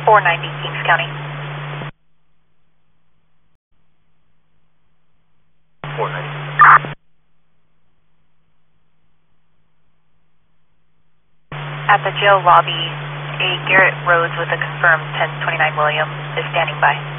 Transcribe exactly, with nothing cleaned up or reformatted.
four ninety Kings County. four ninety. At the jail lobby, a Garrett Rhodes with a confirmed ten twenty-nine William is standing by.